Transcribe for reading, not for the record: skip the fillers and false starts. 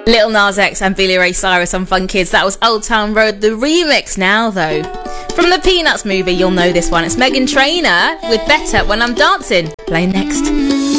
Lil Nas X and Billy Ray Cyrus on Fun Kids. That was Old Town Road, the remix now though. From the Peanuts movie, you'll know this one. It's Meghan Trainor with Better When I'm Dancing. Play next.